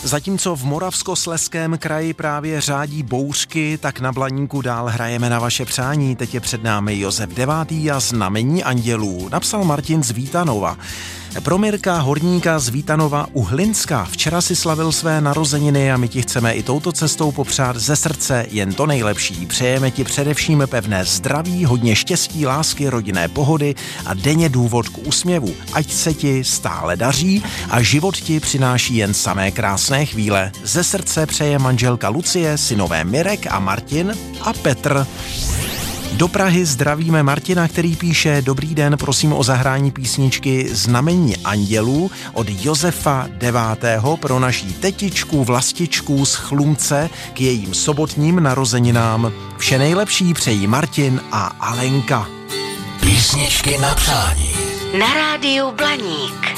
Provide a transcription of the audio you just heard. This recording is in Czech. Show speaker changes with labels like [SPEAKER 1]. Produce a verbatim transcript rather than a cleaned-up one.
[SPEAKER 1] Zatímco v Moravskoslezském kraji právě řádí bouřky, tak na Blaníku dál hrajeme na vaše přání. Teď je před námi Josef devátý a znamení andělů. Napsal Martin z Vítanova. Pro Mirka Horníka z Vítanova u Hlinska. Včera si slavil své narozeniny a my ti chceme i touto cestou popřát ze srdce jen to nejlepší. Přejeme ti především pevné zdraví, hodně štěstí, lásky, rodinné pohody a denně důvod k úsměvu. Ať se ti stále daří a život ti přináší jen samé krásné chvíle. Ze srdce přeje manželka Lucie, synové Mirek a Martin a Petr. Do Prahy zdravíme Martina, který píše: Dobrý den, prosím o zahrání písničky Znamení andělů od Josefa devátého pro naší tetičku Vlastičku z Chlumce k jejím sobotním narozeninám. Vše nejlepší přejí Martin a Alenka.
[SPEAKER 2] Písničky na přání
[SPEAKER 3] na rádiu Blaník.